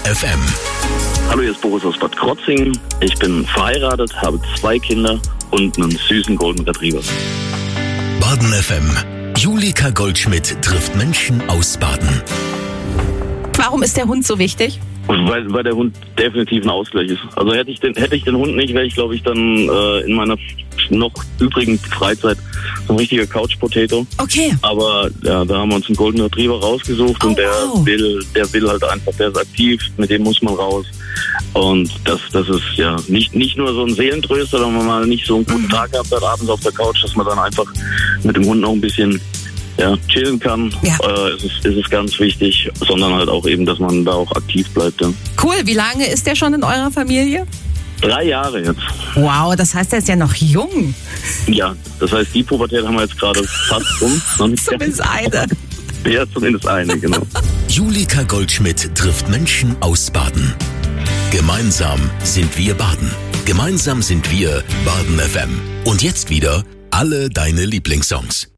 FM. Hallo, hier ist Boris aus Bad Krotzingen. Ich bin verheiratet, habe 2 Kinder und einen süßen Golden Retriever. Baden FM. Julika Goldschmidt trifft Menschen aus Baden. Warum ist der Hund so wichtig? Weil der Hund definitiv ein Ausgleich ist. Also hätte ich den Hund nicht, wäre ich, glaube ich, dann in meiner noch übrigen Freizeit so ein richtiger Couch-Potato. Okay. Aber ja, da haben wir uns einen Golden Retriever rausgesucht und der will halt einfach, der ist aktiv, mit dem muss man raus. Und das ist ja nicht nur so ein Seelentröster, wenn man mal nicht so einen guten Tag gehabt hat abends auf der Couch, dass man dann einfach mit dem Hund noch ein bisschen chillen kann. Ja. Es ist ganz wichtig, sondern halt auch eben, dass man da auch aktiv bleibt. Ja. Cool, wie lange ist der schon in eurer Familie? 3 Jahre jetzt. Wow, das heißt, er ist ja noch jung. Ja, das heißt, die Pubertät haben wir jetzt gerade fast rum. Zumindest eine. Ja, zumindest eine, genau. Julika Goldschmidt trifft Menschen aus Baden. Gemeinsam sind wir Baden. Gemeinsam sind wir Baden FM. Und jetzt wieder alle deine Lieblingssongs.